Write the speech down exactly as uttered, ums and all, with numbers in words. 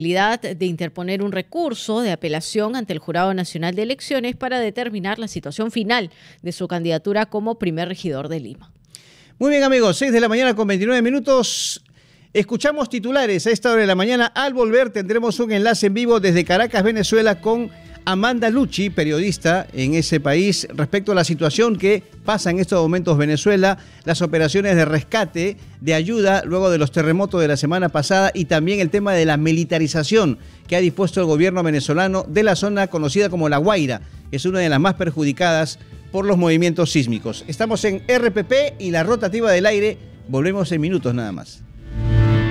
de interponer un recurso de apelación ante el Jurado Nacional de Elecciones para determinar la situación final de su candidatura como primer regidor de Lima. Muy bien, amigos, seis de la mañana con veintinueve minutos. Escuchamos titulares a esta hora de la mañana. Al volver tendremos un enlace en vivo desde Caracas, Venezuela, con Amanda Lucci, periodista en ese país, respecto a la situación que pasa en estos momentos Venezuela, las operaciones de rescate, de ayuda luego de los terremotos de la semana pasada y también el tema de la militarización que ha dispuesto el gobierno venezolano de la zona conocida como La Guaira, que es una de las más perjudicadas por los movimientos sísmicos. Estamos en R P P y la rotativa del aire. Volvemos en minutos nada más.